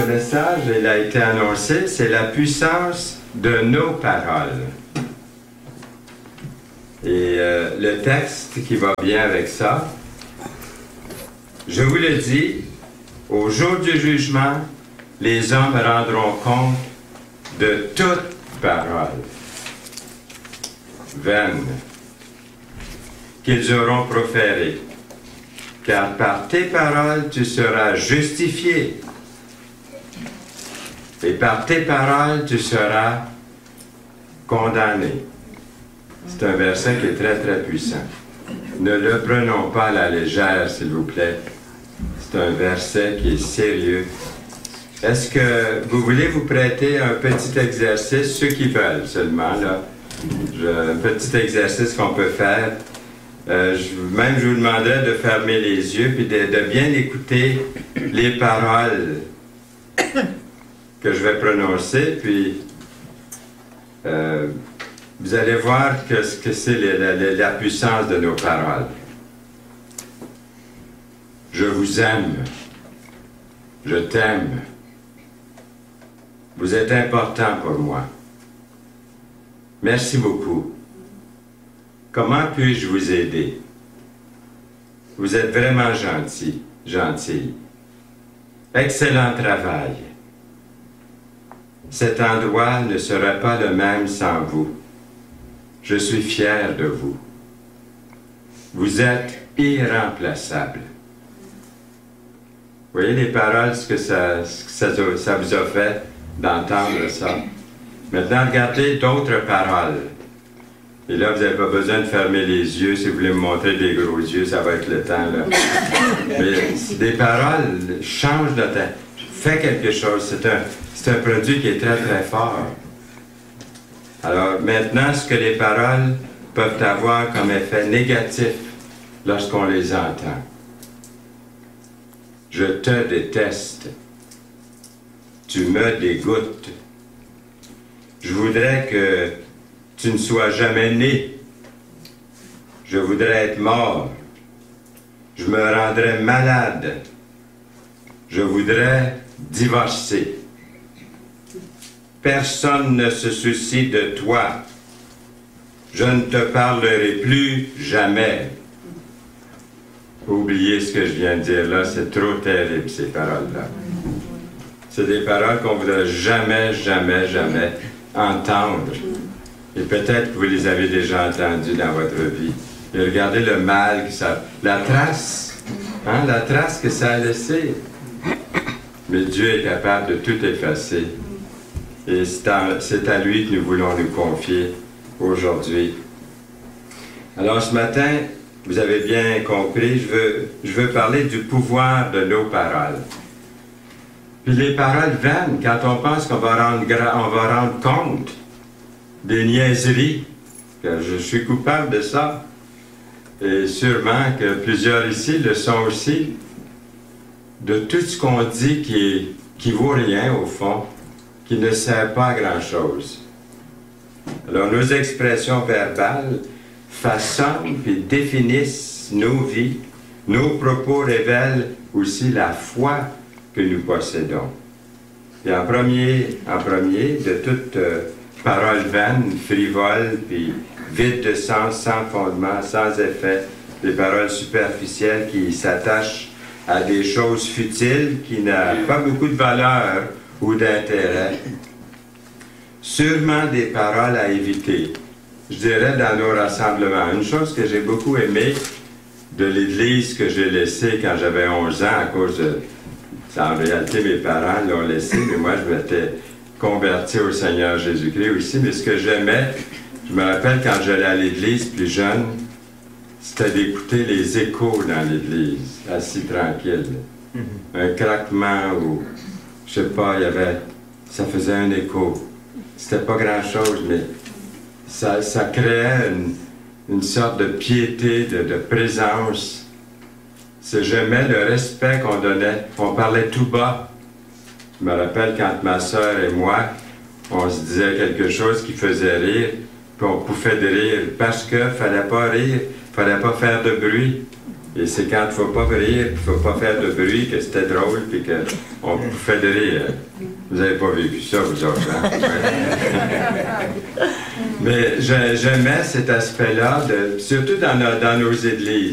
message, il a été annoncé, c'est la puissance de nos paroles. Et le texte qui va bien avec ça, je vous le dis, au jour du jugement, les hommes rendront compte de toute parole vaine qu'ils auront proférée. Car par tes paroles, tu seras justifié. Et par tes paroles, tu seras condamné. C'est un verset qui est très, très puissant. Ne le prenons pas à la légère, s'il vous plaît. C'est un verset qui est sérieux. Est-ce que vous voulez vous prêter un petit exercice, ceux qui veulent seulement, là, un petit exercice qu'on peut faire. Je vous demanderais de fermer les yeux puis de bien écouter les paroles que je vais prononcer, puis vous allez voir ce que c'est la puissance de nos paroles. Je vous aime. Je t'aime. Vous êtes important pour moi. Merci beaucoup. Comment puis-je vous aider? Vous êtes vraiment gentille. Excellent travail. Cet endroit ne serait pas le même sans vous. Je suis fier de vous. Vous êtes irremplaçable. Vous voyez les paroles, ce que ça vous a fait d'entendre ça. Maintenant, regardez d'autres paroles. Et là, vous n'avez pas besoin de fermer les yeux. Si vous voulez me montrer des gros yeux, ça va être le temps, là. Mais des paroles changent de temps. Fais quelque chose. C'est un produit qui est très, très fort. Alors, maintenant, ce que les paroles peuvent avoir comme effet négatif lorsqu'on les entend. Je te déteste. Tu me dégoûtes. Je voudrais que tu ne sois jamais né. Je voudrais être mort. Je me rendrais malade. Je voudrais divorcer. Personne ne se soucie de toi. Je ne te parlerai plus jamais. Oubliez ce que je viens de dire là, c'est trop terrible ces paroles-là. C'est des paroles qu'on ne voudrait jamais, jamais, jamais entendre. Et peut-être que vous les avez déjà entendues dans votre vie. Et regardez le mal que ça... La trace, hein, la trace que ça a laissée. Mais Dieu est capable de tout effacer. Et c'est à lui que nous voulons nous confier aujourd'hui. Alors ce matin, vous avez bien compris, je veux parler du pouvoir de nos paroles. Puis les paroles vaines, quand on pense qu'on va rendre compte des niaiseries, que je suis coupable de ça, et sûrement que plusieurs ici le sont aussi, de tout ce qu'on dit qui vaut rien au fond, qui ne sert pas à grand-chose. Alors nos expressions verbales façonnent et définissent nos vies, nos propos révèlent aussi la foi que nous possédons. Et en premier de toute parole vaine, frivole, puis vide de sens, sans fondement, sans effet, des paroles superficielles qui s'attachent à des choses futiles qui n'ont pas beaucoup de valeur ou d'intérêt. Sûrement des paroles à éviter. Je dirais dans nos rassemblements. Une chose que j'ai beaucoup aimée de l'Église que j'ai laissée quand j'avais 11 ans à cause de... En réalité, mes parents l'ont laissé, mais moi, je m'étais converti au Seigneur Jésus-Christ aussi. Mais ce que j'aimais, je me rappelle quand j'allais à l'Église plus jeune, c'était d'écouter les échos dans l'Église, assis tranquille. Un craquement ou, je sais pas, ça faisait un écho. C'était pas grand-chose, mais ça créait une sorte de piété, de présence. J'aimais le respect qu'on donnait. On parlait tout bas. Je me rappelle quand ma sœur et moi, on se disait quelque chose qui faisait rire, puis on pouffait de rire parce qu'il ne fallait pas rire, il ne fallait pas faire de bruit. Et c'est quand il ne faut pas rire, il ne faut pas faire de bruit, que c'était drôle, puis qu'on vous fait de rire. Vous n'avez pas vécu ça, vous autres, hein? Mais j'aimais cet aspect-là, surtout dans nos églises.